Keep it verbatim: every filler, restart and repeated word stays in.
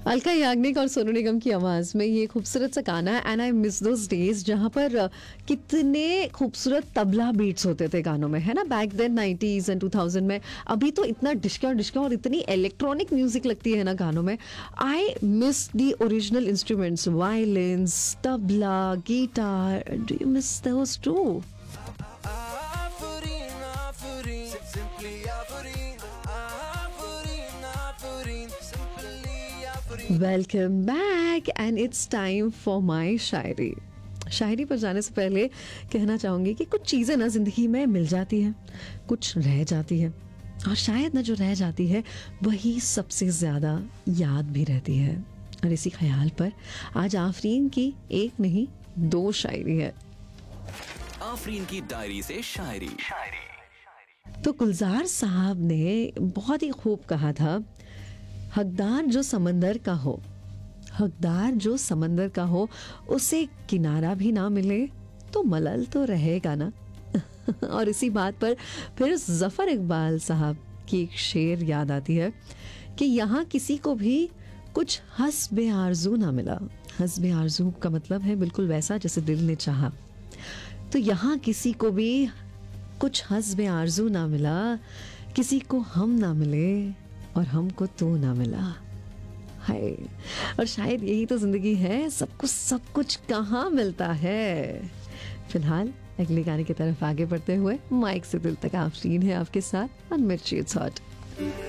अलका याग्निक और सोनू निगम की आवाज में ये खूबसूरत सा गाना है and I miss those days, जहाँ पर अ, कितने खूबसूरत तबला बीट्स होते थे गानों में, है ना, back then nineties and two thousand में। अभी तो इतना डिस्का डिस्का और इतनी इलेक्ट्रॉनिक म्यूजिक लगती है ना गानों में। I miss the original instruments, वायलिन्स, tabla, guitar. Do you miss those two? Aphrodite, Aphrodite, simply Aphrodite, Aphrodite, Aphrodite, simply Aphrodite. Welcome back and it's time for my शायरी। शायरी पर जाने से पहले कहना चाहूंगी कि कुछ चीज़ें ना जिंदगी में मिल जाती हैं, कुछ रह जाती है, और शायद ना जो रह जाती है वही सबसे ज़्यादा याद भी रहती है। और इसी ख्याल पर आज आफरीन की एक नहीं दो शायरी है। आफरीन की डायरी से शायरी शायरी तो गुलजार साहब ने बहुत ही खूब कहा था, हकदार जो समंदर का हो, हकदार जो समंदर का हो, उसे किनारा भी ना मिले तो मलल तो रहेगा ना। और इसी बात पर फिर जफर इकबाल साहब की एक शेर याद आती है कि यहाँ किसी को भी कुछ हस्बे आरजू ना मिला। हस्बे आरजू का मतलब है बिल्कुल वैसा जैसे दिल ने चाहा। तो यहाँ किसी को भी कुछ हस्बे आरजू ना मिला, किसी को हम ना मिले और हमको तू ना मिला। हाय, और शायद यही तो जिंदगी है, सब कुछ सब कुछ कहाँ मिलता है। फिलहाल अगले गाने की तरफ आगे बढ़ते हुए माइक से दिल तक आफरीन है आपके साथ, और मिर्ची इट्स हॉट।